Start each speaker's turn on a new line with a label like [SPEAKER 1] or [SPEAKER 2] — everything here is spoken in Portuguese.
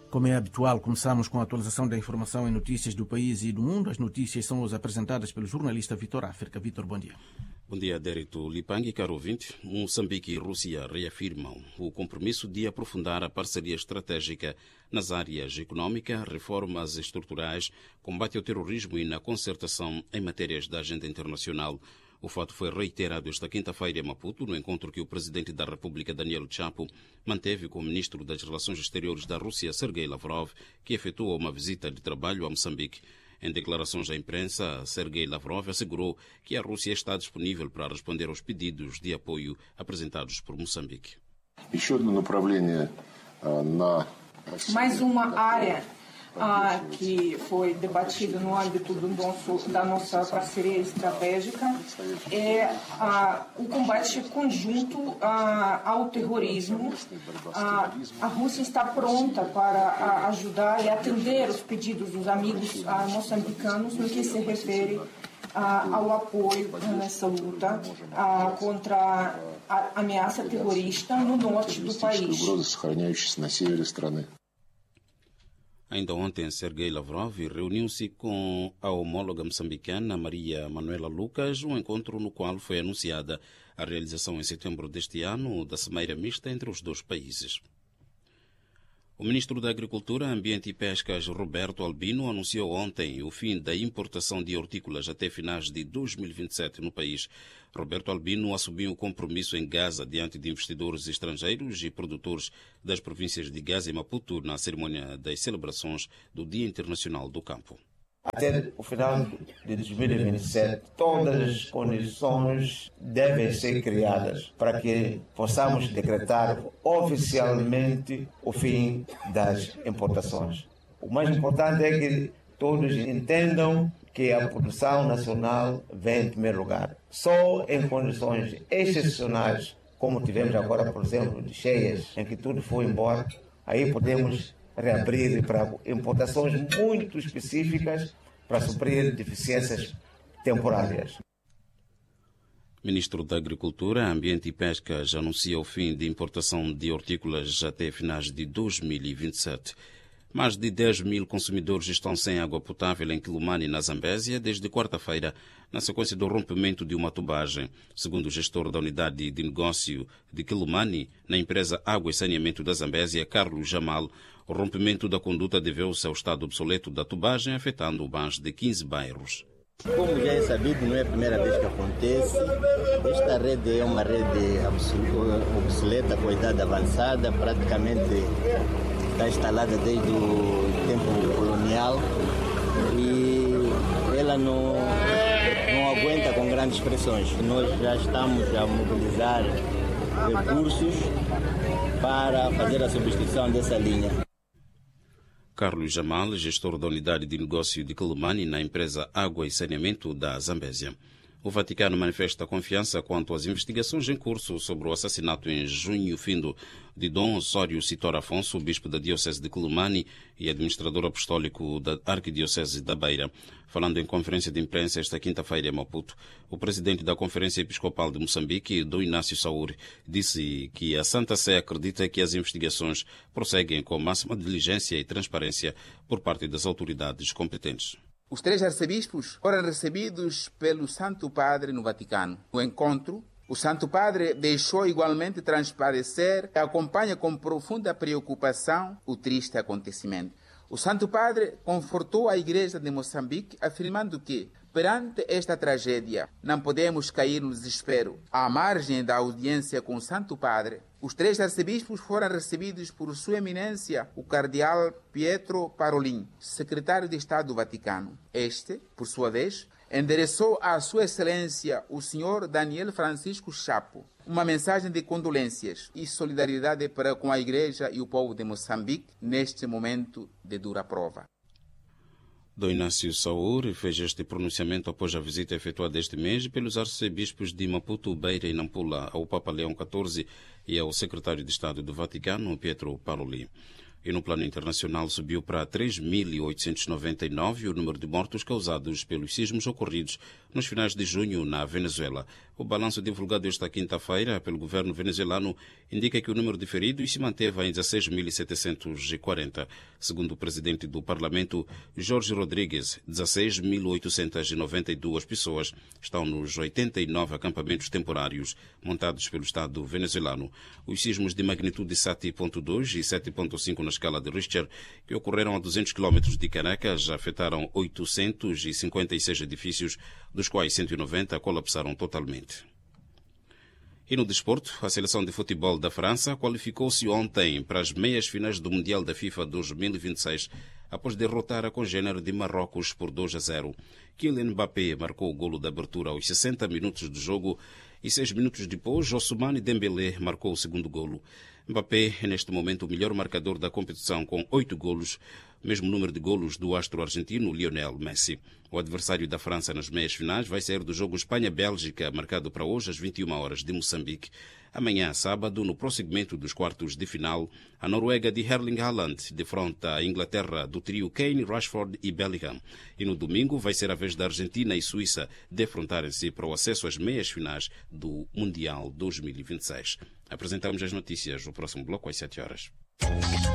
[SPEAKER 1] Como é habitual, começamos com a atualização da informação e notícias do país e do mundo. As notícias são apresentadas pelo jornalista Vitor África. Vitor, bom dia.
[SPEAKER 2] Bom dia, Dérito Lipangue, caro ouvinte. Moçambique e Rússia reafirmam o compromisso de aprofundar a parceria estratégica nas áreas econômica, reformas estruturais, combate ao terrorismo e na concertação em matérias da agenda internacional. O fato foi reiterado esta quinta-feira em Maputo, no encontro que o presidente da República, Daniel Chapo, manteve com o ministro das Relações Exteriores da Rússia, Sergei Lavrov, que efetuou uma visita de trabalho a Moçambique. Em declarações à imprensa, Sergei Lavrov assegurou que a Rússia está disponível para responder aos pedidos de apoio apresentados por Moçambique.
[SPEAKER 3] Mais uma área que foi debatida no âmbito da nossa parceria estratégica é o combate conjunto ao terrorismo. A Rússia está pronta para ajudar e atender os pedidos dos amigos moçambicanos no que se refere ao apoio nessa luta contra a ameaça terrorista no norte do país.
[SPEAKER 2] Ainda ontem, Sergei Lavrov reuniu-se com a homóloga moçambicana Maria Manuela Lucas, um encontro no qual foi anunciada a realização em setembro deste ano da Cimeira Mista entre os dois países. O ministro da Agricultura, Ambiente e Pescas, Roberto Albino, anunciou ontem o fim da importação de hortícolas até finais de 2027 no país. Roberto Albino assumiu o compromisso em Gaza diante de investidores estrangeiros e produtores das províncias de Gaza e Maputo na cerimônia das celebrações do Dia Internacional do Campo.
[SPEAKER 4] Até o final de 2027, todas as condições devem ser criadas para que possamos decretar oficialmente o fim das importações. O mais importante é que todos entendam que a produção nacional vem em primeiro lugar. Só em condições excepcionais, como tivemos agora, por exemplo, de cheias, em que tudo foi embora, aí podemos reabrir para importações muito específicas para suprir deficiências temporárias.
[SPEAKER 2] Ministro da Agricultura, Ambiente e Pesca já anuncia o fim de importação de hortícolas até finais de 2027. Mais de 10 mil consumidores estão sem água potável em Quilomane, na Zambésia, desde quarta-feira, na sequência do rompimento de uma tubagem. Segundo o gestor da unidade de negócio de Quilomane, na empresa Água e Saneamento da Zambésia, Carlos Jamal, o rompimento da conduta deveu-se ao estado obsoleto da tubagem, afetando mais de 15 bairros.
[SPEAKER 5] Como já é sabido, não é a primeira vez que acontece. Esta rede é uma rede obsoleta, com idade avançada, praticamente está instalada desde o tempo colonial e ela não aguenta com grandes pressões. Nós já estamos a mobilizar recursos para fazer a substituição dessa linha.
[SPEAKER 2] Carlos Jamal, gestor da unidade de negócio de Quilomane na empresa Água e Saneamento da Zambésia. O Vaticano manifesta confiança quanto às investigações em curso sobre o assassinato em junho findo de Dom Osório Citor Afonso, bispo da Diocese de Quilomane e administrador apostólico da Arquidiocese da Beira. Falando em conferência de imprensa esta quinta-feira em Maputo, o presidente da Conferência Episcopal de Moçambique, Dom Inácio Saúr, disse que a Santa Sé acredita que as investigações prosseguem com máxima diligência e transparência por parte das autoridades competentes.
[SPEAKER 6] Os 3 arcebispos foram recebidos pelo Santo Padre no Vaticano. No encontro, o Santo Padre deixou igualmente transparecer que acompanha com profunda preocupação o triste acontecimento. O Santo Padre confortou a Igreja de Moçambique, afirmando que, perante esta tragédia, não podemos cair no desespero. À margem da audiência com o Santo Padre, os 3 arcebispos foram recebidos por Sua Eminência, o cardeal Pietro Parolin, secretário de Estado do Vaticano. Este, por sua vez, endereçou à Sua Excelência o Sr. Daniel Francisco Chapo uma mensagem de condolências e solidariedade para com a Igreja e o povo de Moçambique neste momento de dura prova.
[SPEAKER 2] Dom Inácio Saúr fez este pronunciamento após a visita efetuada este mês pelos arcebispos de Maputo, Beira e Nampula ao Papa Leão XIV e ao secretário de Estado do Vaticano, Pietro Parolin. E no plano internacional subiu para 3.899 o número de mortos causados pelos sismos ocorridos nos finais de junho na Venezuela. O balanço divulgado esta quinta-feira pelo governo venezuelano indica que o número de feridos se manteve em 16.740. Segundo o presidente do parlamento, Jorge Rodrigues, 16.892 pessoas estão nos 89 acampamentos temporários montados pelo Estado venezuelano. Os sismos de magnitude 7.2 e 7.5 na escala de Richter, que ocorreram a 200 km de Caracas, afetaram 856 edifícios, dos quais 190 colapsaram totalmente. E no desporto, a seleção de futebol da França qualificou-se ontem para as meias finais do Mundial da FIFA 2026, após derrotar a congênere de Marrocos por 2-0. Kylian Mbappé marcou o golo de abertura aos 60 minutos do jogo e 6 minutos depois, Ousmane Dembélé marcou o segundo golo. Mbappé é neste momento o melhor marcador da competição com 8 golos, mesmo número de golos do astro argentino Lionel Messi. O adversário da França nas meias finais vai sair do jogo Espanha-Bélgica, marcado para hoje às 21 horas de Moçambique. Amanhã, sábado, no prosseguimento dos quartos de final, a Noruega de Erling Haaland defronta a Inglaterra do trio Kane, Rashford e Bellingham. E no domingo vai ser a vez da Argentina e Suíça defrontarem-se para o acesso às meias finais do Mundial 2026. Apresentamos as notícias no próximo bloco às 7 horas.